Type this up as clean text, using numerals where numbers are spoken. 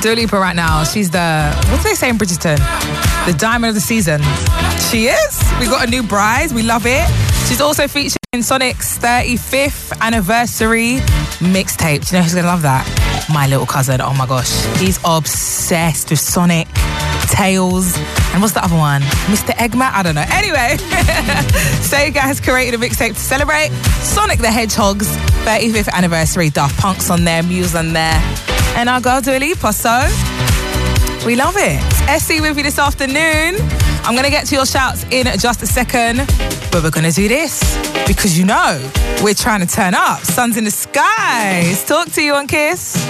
Dua Lipa right now, she's the, what do they say in Bridgerton? The diamond of the season. She is. We got a new bride. We love it. She's also featured in Sonic's 35th anniversary mixtape. Do you know who's going to love that? My little cousin. Oh my gosh. He's obsessed with Sonic, Tails, and what's the other one? Mr. Eggman? I don't know. Anyway, Sega has created a mixtape to celebrate Sonic the Hedgehog's 35th anniversary. Daft Punk's on there, Muse on there, and our girl Dua Lipa. So, we love it. Essie with you this afternoon. I'm going to get to your shouts in just a second, but we're going to do this because you know we're trying to turn up. Sun's in the skies. Talk to you on Kiss.